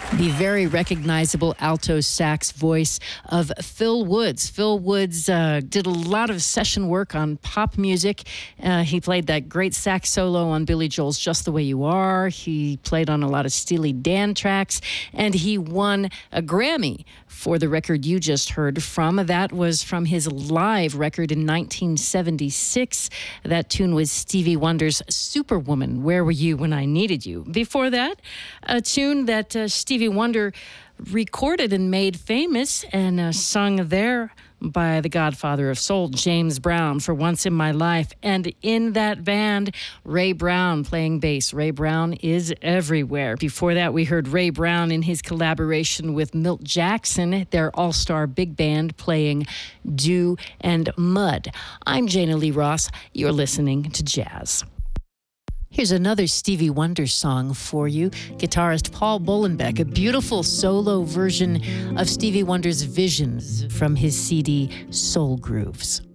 The very recognizable alto sax voice of Phil Woods. Phil Woods did a lot of session work on pop music. He played that great sax solo on Billy Joel's Just the Way You Are. He played on a lot of Steely Dan tracks, and he won a Grammy for the record you just heard from. That was from his live record in 1976. That tune was Stevie Wonder's Superwoman, Where Were You When I Needed You? Before that, a tune that Stevie Wonder recorded and made famous and sung there by the godfather of soul, James Brown, for Once in My Life. And in that band, Ray Brown playing bass. Ray Brown is everywhere. Before that, we heard Ray Brown in his collaboration with Milt Jackson, their all-star big band playing Dew and Mud. I'm Jana Lee Ross. You're listening to Jazz. Here's another Stevie Wonder song for you. Guitarist Paul Bolenbeck, a beautiful solo version of Stevie Wonder's Visions from his CD Soul Grooves.